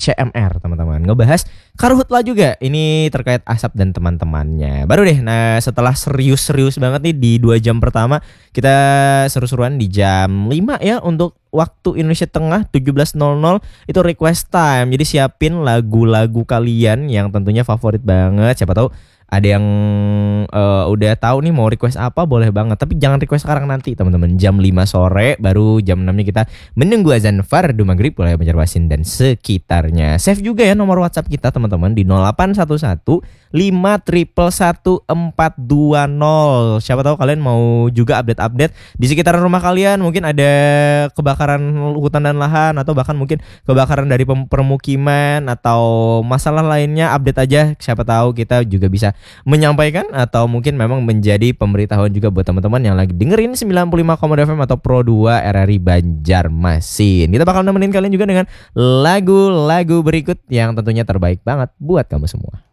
CMR teman-teman. Ngebahas Karhutla juga. Ini terkait Asap dan teman-temannya. Baru deh, nah setelah serius-serius banget nih di 2 jam pertama, kita seru-seruan di jam 5 ya untuk waktu Indonesia Tengah 17.00 itu request time. Jadi siapin lagu-lagu kalian yang tentunya favorit banget. Siapa tahu ada yang udah tahu nih mau request apa, boleh banget. Tapi jangan request sekarang, nanti teman-teman. Jam 5 sore baru jam 6-nya kita menunggu azan fardu maghrib oleh Banjarmasin dan sekitarnya. Save juga ya nomor WhatsApp kita teman-teman di 0811 5111420. Siapa tahu kalian mau juga update-update di sekitaran rumah kalian. Mungkin ada kebakaran hutan dan lahan, atau bahkan mungkin kebakaran dari permukiman atau masalah lainnya. Update aja, siapa tahu kita juga bisa menyampaikan, atau mungkin memang menjadi pemberitahuan juga buat teman-teman yang lagi dengerin 95,2 FM atau Pro 2 RRI Banjarmasin. Kita bakal nemenin kalian juga dengan lagu-lagu berikut yang tentunya terbaik banget buat kamu semua.